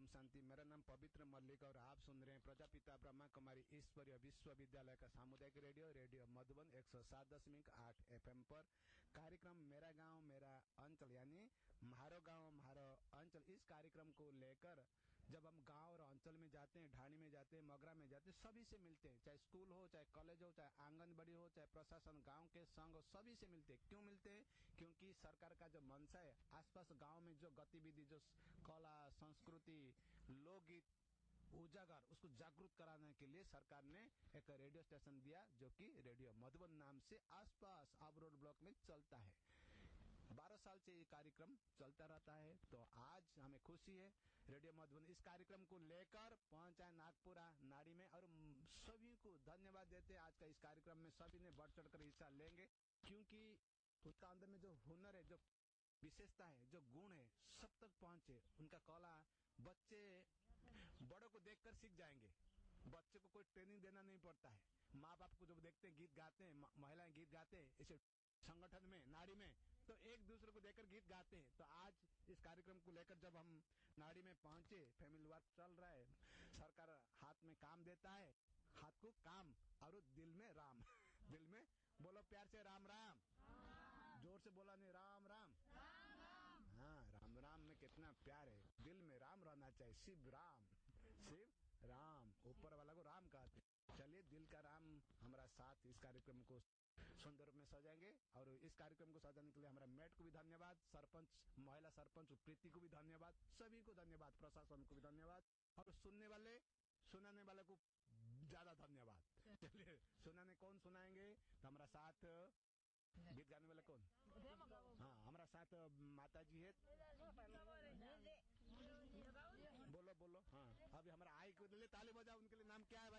शांति। मेरा नाम पवित्र मल्लिक और आप सुन रहे हैं प्रजापिता ब्रह्मा कुमारी ईश्वरीय विश्वविद्यालय का सामुदायिक रेडियो मधुबन 107.8 FM पर कार्यक्रम मेरा गांव मेरा अंचल यानी म्हारो गांव म्हारो अंचल। इस कार्यक्रम को लेकर जब हम गांव और अंचल में जाते हैं, ढाणी में जाते हैं, मगरा में जाते हैं, सभी से मिलते हैं, चाहे स्कूल हो, चाहे कॉलेज हो, चाहे आंगनबाड़ी हो, चाहे प्रशासन, गांव के संघ हो, सभी से मिलते हैं। क्यों मिलते हैं? क्योंकि सरकार का जो मंशा है, आसपास गांव में जो गतिविधि, जो कला, संस्कृति, लोकगीत उजागर, उसको जागरूक कराने के लिए सरकार ने एक रेडियो स्टेशन दिया जो कि रेडियो मधुबन नाम से आसपास आबरोड ब्लॉक में चलता है। 12 साल से ये कार्यक्रम चलता रहता है। तो आज हमें खुशी है रेडियो मधुबन इस कार्यक्रम को लेकर पहुंचा नागपुरा नाड़ी में, और सभी को धन्यवाद देते हैं। आज का इस कार्यक्रम में सभी ने बढ़ चढ़कर हिस्सा लेंगे क्योंकि उसका अंदर में जो हुनर है, जो विशेषता है, जो गुण है, सब तक पहुंचे। उनका कला बच्चे बड़ों को देखकर सीख जाएंगे। बच्चे को कोई ट्रेनिंग देना नहीं पड़ता है। माँ बाप को जब देखते हैं गीत गाते हैं, महिलाएं गीत गाते हैं इसे संगठन में, नाड़ी में, तो एक दूसरे को देखकर गीत गाते हैं। तो आज इस कार्यक्रम को लेकर जब हम नाड़ी में पहुंचे, फैमिली वर्क चल रहा है, सरकार हाथ में काम देता है, हाथ को काम और दिल में राम। दिल में बोलो प्यार से राम राम, जोर से बोला नहीं, राम राम। हाँ, राम राम में कितना प्यार है। दिल में राम रहना चाहिए। शिव राम, शिव राम, ऊपर वाला को राम कहते। चलिए, दिल का राम हमारा साथ इस कार्यक्रम को सुंदर रूप में सजाएंगे। और इस कार्यक्रम को सजाने के लिए हमारा मेट को भी धन्यवाद, सरपंच, महिला सरपंच प्रीति को भी धन्यवाद, सभी को धन्यवाद, प्रशासन को भी धन्यवाद, और सुनाने वाले को ज्यादा धन्यवाद। चलिए, सुनाने कौन सुनाएंगे? तो हमारा साथ गीत गाने वाले कौन? हाँ, हमारा साथ माता जी है। बोलो बोलो। हाँ, अभी हमारा आई को ले ताली बजाओ। उनके लिए नाम क्या है भाई?